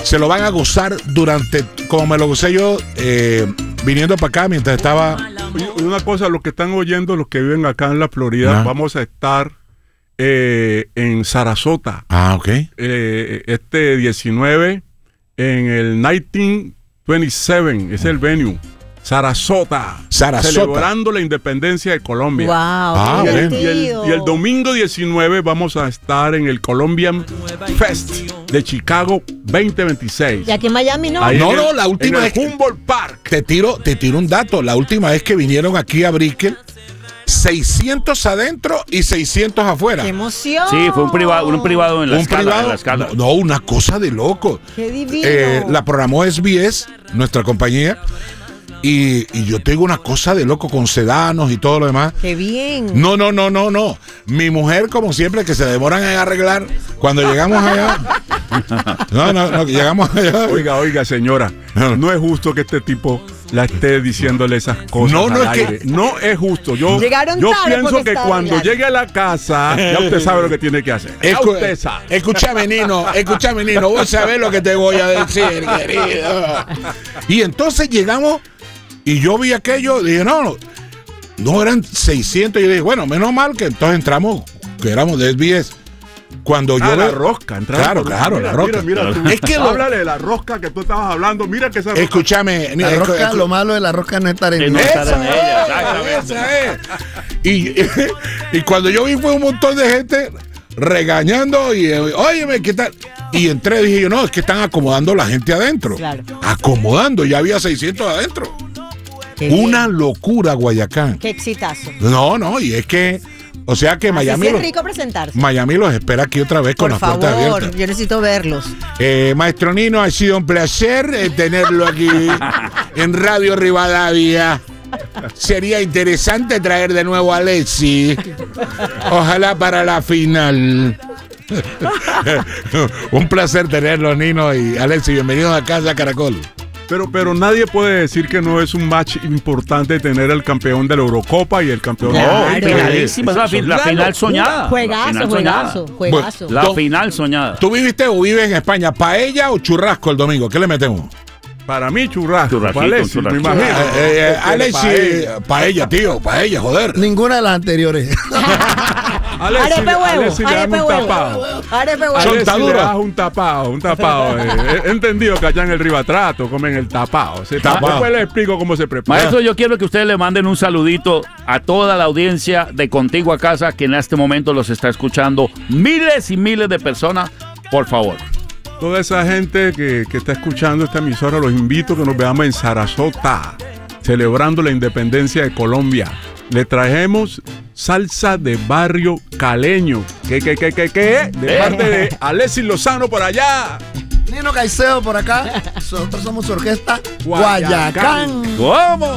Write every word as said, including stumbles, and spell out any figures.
se lo van a gozar durante, como me lo gocé yo, eh, viniendo para acá mientras estaba... Y una cosa, los que están oyendo, los que viven acá en la Florida, Ajá. vamos a estar eh, en Sarasota. Ah, ok. Eh, este diecinueve en el diecinueve veintisiete, es el venue. Sarasota. Sarasota. Celebrando la independencia de Colombia. Wow, Ah, qué bueno. Y el, divertido. y el domingo diecinueve vamos a estar en el Colombian Fest de Chicago veinte veintiséis. Y aquí en Miami no. Ahí No, en no, el- la última en el vez- Humboldt Park. Te tiro, te tiro un dato. La última vez que vinieron aquí a Brickell, seiscientos adentro y seiscientos afuera. ¡Qué emoción! Sí, fue un privado, un privado en la Un escala. privado. En la escala. No, no, una cosa de loco. ¡Qué divino! Eh, la programó S B S, nuestra compañía, y, y yo tengo una cosa de loco con sedanos y todo lo demás. ¡Qué bien! No, no, no, no, no. Mi mujer, como siempre, que se demoran en arreglar, cuando llegamos allá. No, no, no, llegamos allá. Oiga, oiga, señora, no es justo que este tipo la esté diciéndole esas cosas. No, no al es que- aire. No es justo. Yo, Llegaron yo tarde pienso porque que estaba cuando arreglando. llegue a la casa, ya usted sabe lo que tiene que hacer. Ya Escu- usted sabe. Escúchame, Nino, escúchame, Nino, vos sabés lo que te voy a decir, querido. Y entonces llegamos y yo vi aquello, dije, no, no, no eran seiscientos. Y yo dije, bueno, menos mal que entonces entramos, que éramos de S B S. Cuando yo Ah, la veo- rosca. entraron Claro, por- claro, mira, la rosca. Mira, mira, tú. Es que lo- Háblale de la rosca que tú estabas hablando. Mira que esa rosca. Escúchame, La escu- rosca, escu- lo malo de la rosca no es estar en Que no ella. estar en Esa ella, es, exactamente. esa es. Y, y cuando yo vi fue un montón de gente regañando y, eh, óyeme, ¿qué tal? Y entré y dije yo, no, es que están acomodando la gente adentro. Claro. Acomodando, ya había seiscientos adentro. ¡Qué Una bien! locura, Guayacán. ¡Qué exitazo! No, no, y es que, o sea que Así Miami, sí es los, rico presentarse. Miami los espera aquí otra vez con Por las puertas favor, abiertas. yo necesito verlos. Eh, Maestro Nino, ha sido un placer eh, tenerlo aquí en Radio Rivadavia. Sería interesante traer de nuevo a Alexi. Ojalá para la final. Un placer tenerlo, Nino y Alexi. Bienvenidos a Casa Caracol. Pero, pero nadie puede decir que no es un match importante tener el campeón de la Eurocopa y el campeón de No, Claro. la finalísima, es la, fi- la final soñada. La Juegazo, final juegazo, soñada. juegazo. La Don- final soñada. ¿Tú viviste o vives en España? ¿Paella o churrasco el domingo? ¿Qué le metemos? Para mí, churrasco. Churrasquito, Para Alexis, me churrasquito. imagino. Eh, eh, Este, Alexi, paella. paella, tío, paella, joder. Ninguna de las anteriores. Alexis, Arepe huevo, Alexis le dan arepe un huevo. tapado. Arepe huevo. Alexis le Chontadura. das un tapado, un tapado. eh. He entendido que allá en el Ribatrato comen el tapado. Ese Tapao. Después le explico cómo se prepara. Maestro, yo quiero que ustedes le manden un saludito a toda la audiencia de Contigo a Casa que en este momento los está escuchando miles y miles de personas, por favor. Toda esa gente que, que está escuchando esta emisora, los invito a que nos veamos en Sarasota, celebrando la independencia de Colombia. Le trajemos salsa de barrio caleño. ¿Qué, qué, qué, qué, qué? De parte de Alexis Lozano por allá. Nino Caicedo por acá. Nosotros somos su orquesta Guayacán. Guayacán. ¿Cómo?